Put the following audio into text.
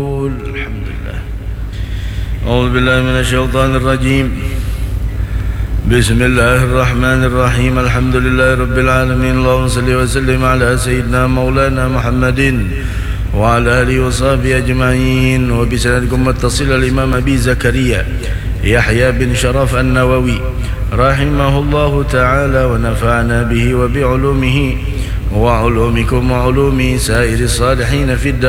الحمد لله. أعوذ بالله من الشيطان الرجيم. بسم الله الرحمن الرحيم. الحمد لله رب العالمين. اللهم صل وسلم على سيدنا مولانا محمد وعلى آله وصحبه أجمعين. وبسندكم متصل الإمام أبي زكريا يحيى بن شرف النووي رحمه الله تعالى ونفعنا به وبعلومه وعلومكم وعلوم سائر الصالحين في الدار.